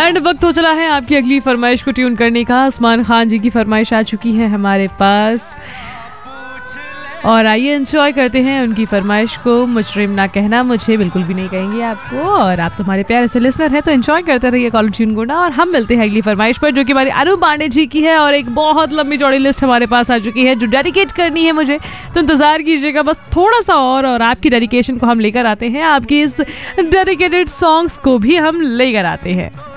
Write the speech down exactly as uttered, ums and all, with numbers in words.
And वक्त हो चला है आपकी अगली फरमाइश को ट्यून करने का। उस्मान खान जी की फरमाइश आ चुकी है हमारे पास और आइए एंजॉय करते हैं उनकी फरमाइश को। मुजरिम ना कहना मुझे, बिल्कुल भी नहीं कहेंगे आपको, और आप तो हमारे प्यारे से लिसनर हैं तो एंजॉय करते रहिए कॉलर ट्यून को ना। और हम मिलते हैं अगली फरमाइश पर जो कि हमारी अनु पांडे जी की है और एक बहुत लंबी चौड़ी लिस्ट हमारे पास आ चुकी है जो डेडिकेट करनी है मुझे, तो इंतजार कीजिएगा बस थोड़ा सा और, और आपकी डेडिकेशन को हम लेकर आते हैं, आपकी इस डेडिकेटेड सॉन्ग्स को भी हम लेकर आते हैं।